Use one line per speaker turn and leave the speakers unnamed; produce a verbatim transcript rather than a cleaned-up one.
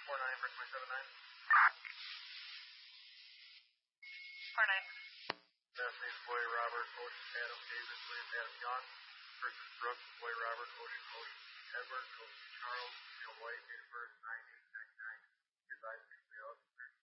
four nine for twenty-seven nine.
four nine.
Destiny, Boy, Robert, Ocean, Adam, David, William, Adam, John. Versus Brooks, Boy, Robert, Ocean, Ocean, Edward, Ocean, Charles, Neil White, date of birth, nine eight ninety-nine. Goodbye, please,